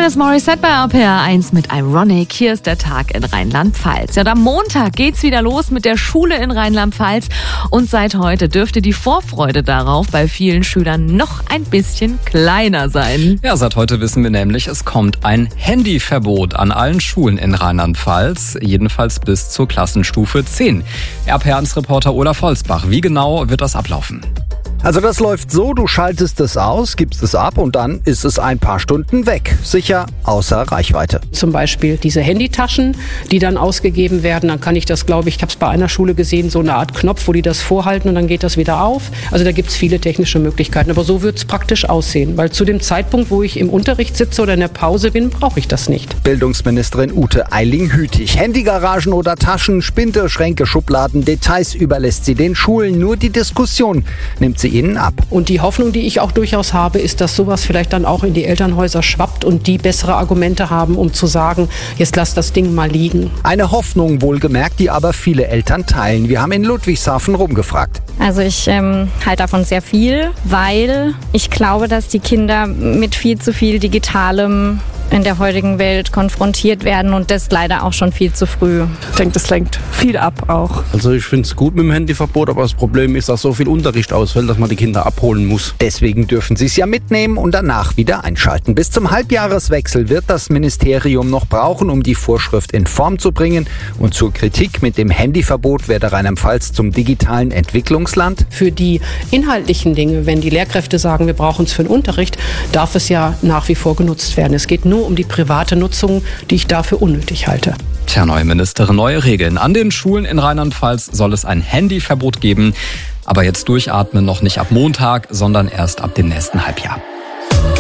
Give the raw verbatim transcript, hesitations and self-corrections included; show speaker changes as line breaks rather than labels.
Alanis Morissette bei R P R eins mit Ironic. Hier ist der Tag in Rheinland-Pfalz. Ja, und am Montag geht's wieder los mit der Schule in Rheinland-Pfalz. Und seit heute dürfte die Vorfreude darauf bei vielen Schülern noch ein bisschen kleiner sein.
Ja, seit heute wissen wir nämlich, es kommt ein Handyverbot an allen Schulen in Rheinland-Pfalz. Jedenfalls bis zur Klassenstufe zehn. R P R eins-Reporter Olaf Holzbach, wie genau wird das ablaufen?
Also das läuft so, du schaltest es aus, gibst es ab und dann ist es ein paar Stunden weg. Sicher außer Reichweite.
Zum Beispiel diese Handytaschen, die dann ausgegeben werden. Dann kann ich das, glaube ich, ich habe es bei einer Schule gesehen, so eine Art Knopf, wo die das vorhalten und dann geht das wieder auf. Also da gibt es viele technische Möglichkeiten. Aber so wird es praktisch aussehen. Weil zu dem Zeitpunkt, wo ich im Unterricht sitze oder in der Pause bin, brauche ich das nicht.
Bildungsministerin Ute Eiling-Hütig. Handygaragen oder Taschen, Spinte, Schränke, Schubladen, Details überlässt sie den Schulen. Nur die Diskussion nimmt sie ihnen ab.
Und die Hoffnung, die ich auch durchaus habe, ist, dass sowas vielleicht dann auch in die Elternhäuser schwappt und die bessere Argumente haben, um zu sagen, jetzt lass das Ding mal liegen.
Eine Hoffnung wohlgemerkt, die aber viele Eltern teilen. Wir haben in Ludwigshafen rumgefragt.
Also ich ähm, halte davon sehr viel, weil ich glaube, dass die Kinder mit viel zu viel Digitalem in der heutigen Welt konfrontiert werden und das leider auch schon viel zu früh.
Ich denke, das lenkt viel ab auch.
Also ich finde es gut mit dem Handyverbot, aber das Problem ist, dass so viel Unterricht ausfällt, dass man die Kinder abholen muss.
Deswegen dürfen sie es ja mitnehmen und danach wieder einschalten. Bis zum Halbjahreswechsel wird das Ministerium noch brauchen, um die Vorschrift in Form zu bringen. Und zur Kritik mit dem Handyverbot werde Rheinland-Pfalz zum digitalen Entwicklungsland.
Für die inhaltlichen Dinge, wenn die Lehrkräfte sagen, wir brauchen es für den Unterricht, darf es ja nach wie vor genutzt werden. Es geht nur um die private Nutzung, die ich dafür unnötig halte.
Tja, neue Ministerin, neue Regeln. An den Schulen in Rheinland-Pfalz soll es ein Handyverbot geben. Aber jetzt durchatmen noch nicht ab Montag, sondern erst ab dem nächsten Halbjahr.